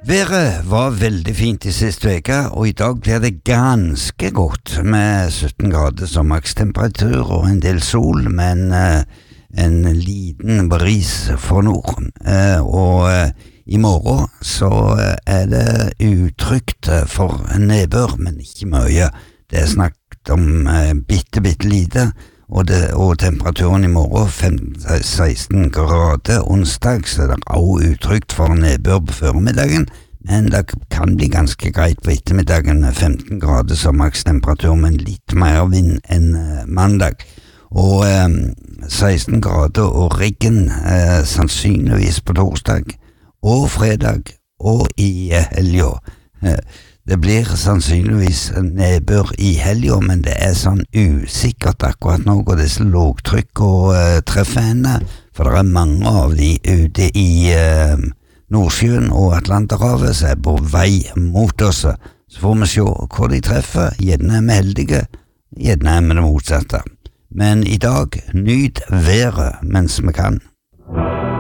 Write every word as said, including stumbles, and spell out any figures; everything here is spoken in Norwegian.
Været var veldig fint i siste veka, og i dag blir det ganske godt med sytten grader som makstemperatur og en del sol, men eh, en liten bris for nord. Eh, og eh, i morgen så eh, er det utrygt for nedbør, men ikke mye. Det er snakket om eh, bitte, bitte lite, og, det, og temperaturen i morgen femten til seksten grader. Onsdag så er det også utrygt for nedbør på formiddagen, men det kan bli ganske greit på ettermiddagen med femten grader som makstemperatur, men litt mer vind enn eh, mandag. Og eh, seksten grader og regn eh, sannsynligvis på torsdag og fredag og i eh, helga. Eh, Det blir sannsynligvis nedbør i helga, men det er sånn usikkert akkurat nå, og disse lågtrykk og uh, treffer henne, for det er mange av de ute i uh, Nordsjøen og Atlanterhavet som er på vei mot oss. Så får vi se hvor de treffer, gjerne er vi heldige, gjerne er vi det motsatte. Men i dag, nyt været mens vi kan.